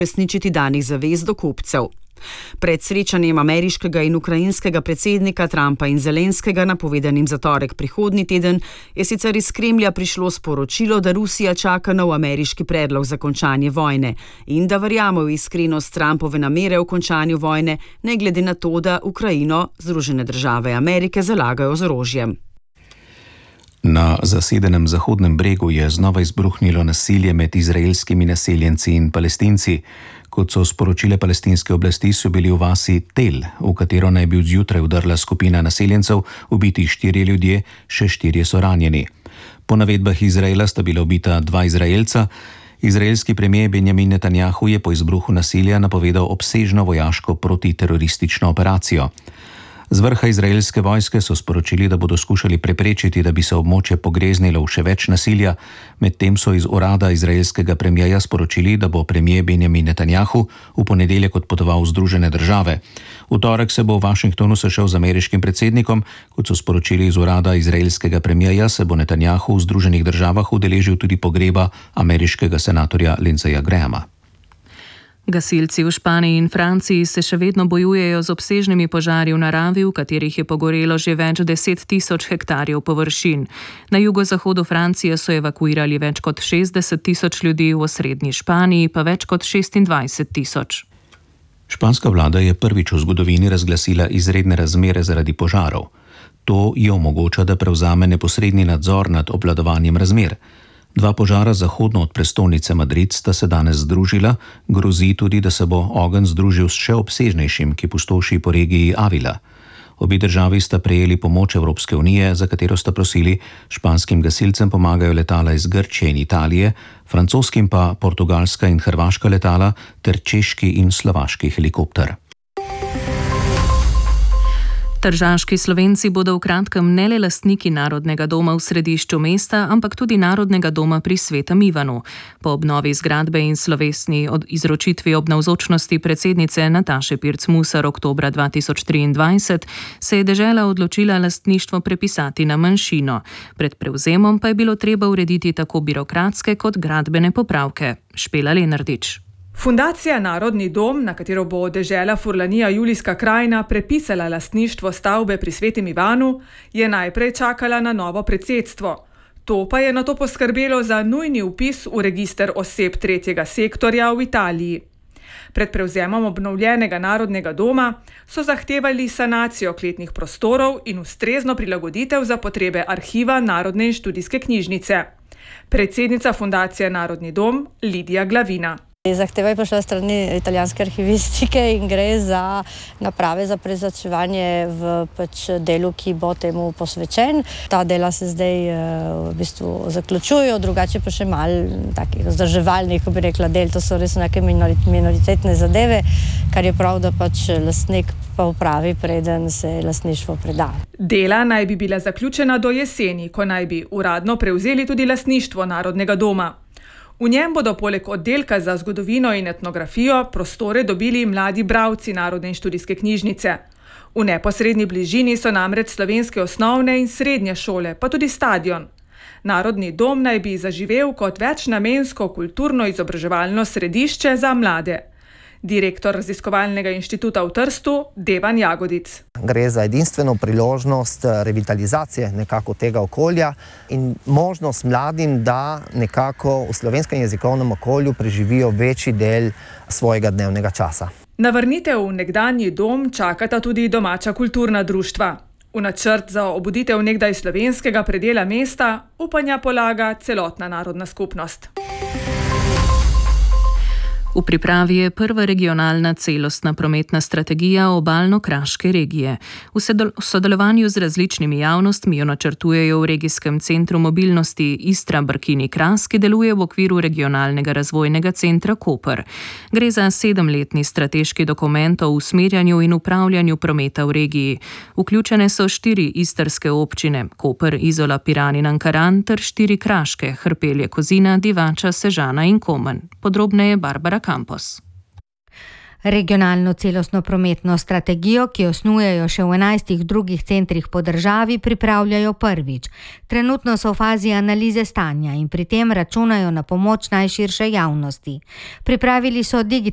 uresničiti danih zavez do kupcev. Pred srečanjem ameriškega in ukrajinskega predsednika Trumpa in Zelenskega, napovedanim za torek prihodnji teden, je sicer iz Kremlja prišlo sporočilo, da Rusija čaka nov ameriški predlog za končanje vojne in da verjame v iskrenost Trumpove namere v končanju vojne, ne glede na to, da Ukrajino Združene države Amerike zalagajo z orožjem. Na zasedenem Zahodnem bregu je znova izbruhnilo nasilje med izraelskimi naseljenci in Palestinci. Kot so sporočile palestinske oblasti, so bili v vasi Tel, v katero naj bi zjutraj vdrla skupina naseljencev, ubiti 4 ljudje, še 4 so ranjeni. Po navedbah Izraela sta bila ubita 2 Izraelca. Izraelski premijer Benjamin Netanjahu je po izbruhu nasilja napovedal obsežno vojaško protiteroristično operacijo. Z vrha izraelske vojske so sporočili, da bodo skušali preprečiti, da bi se območje pogreznilo v še več nasilja. Medtem so iz urada izraelskega premijerja sporočili, da bo premijer Benjamin Netanjahu v ponedeljek odpotoval v Združene države. V torek se bo v Washingtonu sešel z ameriškim predsednikom. Kot so sporočili iz urada izraelskega premijerja, se bo Netanjahu v Združenih državah udeležil tudi pogreba ameriškega senatorja Lindseyja Grahama. Gasilci v Španiji in Franciji se še vedno bojujejo z obsežnimi požari v naravi, v katerih je pogorelo že več 10 000 hektarjev površin. Na jugozahodu Francije so evakuirali več kot 60 000 ljudi, v osrednji Španiji pa več kot 26 000. Španska vlada je prvič v zgodovini razglasila izredne razmere zaradi požarov. To ji omogoča, da prevzame neposredni nadzor nad obvladovanjem razmer. 2 požara zahodno od prestolnice Madrid sta se danes združila, grozi tudi, da se bo ogenj združil s še obsežnejšim, ki pustoši po regiji Avila. Obi državi sta prejeli pomoč Evropske unije, za katero sta prosili, španskim gasilcem pomagajo letala iz Grčije in Italije, francoskim pa portugalska in hrvaška letala ter češki in slovaški helikopter. Tržaški Slovenci bodo v kratkem ne le lastniki Narodnega doma v središču mesta, ampak tudi Narodnega doma pri Svetem Ivanu. Po obnovi zgradbe in slovesni izročitvi ob navzočnosti predsednice Nataše Pirc Musar oktobra 2023 se je dežela odločila lastništvo prepisati na manjšino. Pred prevzemom pa je bilo treba urediti tako birokratske kot gradbene popravke. Špela Lenardič. Fundacija Narodni dom, na katero bo dežela Furlanija Julijska krajina prepisala lastništvo stavbe pri Svetem Ivanu, je najprej čakala na novo predsedstvo. To pa je nato poskrbelo za nujni vpis v register oseb 3. sektorja v Italiji. Pred prevzemom obnovljenega Narodnega doma so zahtevali sanacijo kletnih prostorov in ustrezno prilagoditev za potrebe arhiva Narodne in študijske knjižnice. Predsednica Fundacije Narodni dom Lidija Glavina. Zahteva je prišla strani italijanske arhivistike in gre za naprave za prezračevanje v delu, ki bo temu posvečen. Ta dela se zdaj v bistvu zaključujejo, drugače pa še malo takih vzdrževalnih, ko bi rekla, del. To so res neke minoritetne zadeve, kar je prav, da lastnik pa upravi, preden se lastništvo preda. Dela naj bi bila zaključena do jeseni, ko naj bi uradno prevzeli tudi lastništvo Narodnega doma. V njem bodo poleg oddelka za zgodovino in etnografijo prostore dobili mladi bralci Narodne in študijske knjižnice. V neposrednji bližini so namreč slovenske osnovne in srednje šole, pa tudi stadion. Narodni dom naj bi zaživel kot večnamensko kulturno-izobraževalno središče za mlade. Direktor raziskovalnega inštituta v Trstu, Devan Jagodic. Gre za edinstveno priložnost revitalizacije nekako tega okolja in možnost mladim, da nekako v slovenskem jezikovnem okolju preživijo večji del svojega dnevnega časa. Na vrnitev v nekdanji dom čakata tudi domača kulturna društva. V načrt za obuditev nekdaj slovenskega predela mesta upanja polaga celotna narodna skupnost. V pripravi je prva regionalna celostna prometna strategija obalno-kraške regije. V sodelovanju z različnimi javnostmi jo načrtujejo v regijskem centru mobilnosti Istra-Brkini-Kras, ki deluje v okviru regionalnega razvojnega centra Koper. Gre za 7-letni strateški dokument o usmerjanju in upravljanju prometa v regiji. Vključene so 4 istrske občine: Koper, Izola, Piran in Ankaran ter 4 kraške: Hrpelje, Kozina, Divača, Sežana in Komen. Podrobneje Barbara Campos. Regionalno celostno prometno strategijo, ki jo snujejo še v 11 drugih centrih po državi, pripravljajo prvič. Trenutno so v fazi analize stanja in pri tem računajo na pomoč najširše javnosti. Pripravili so